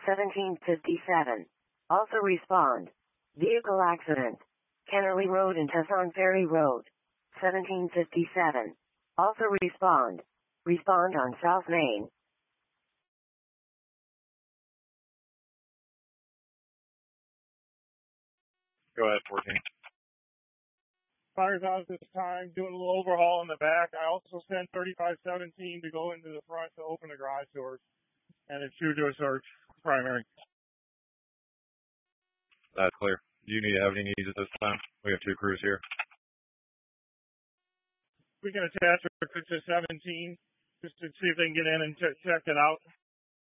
1757. Also respond. Vehicle accident. Kennerly Road and Tesson Ferry Road. 1757. Also respond. Respond on South Main. Go ahead, 14. Fire's out at this time, doing a little overhaul in the back. I also sent 3517 to go into the front to open the garage doors. And it's due to a search, primary. That's clear. Do you have any needs at this time? We have 2 crews here. We can attach a picture 17 just to see if they can get in and check it out.